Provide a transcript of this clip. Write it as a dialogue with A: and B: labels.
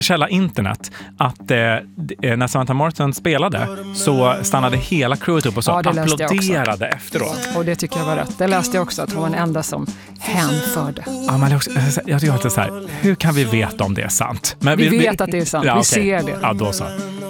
A: källa internet att när Samantha Morton spelade så stannade hela crewet upp och så applåderade efteråt.
B: Och det tycker jag var rätt. Det läste jag också, att hon var den enda som hänförde.
A: Ja, men jag tycker att det är så här, hur kan vi veta om det är sant? Men
B: vi vet att det är sant, vi ser det.
A: Ja, då så.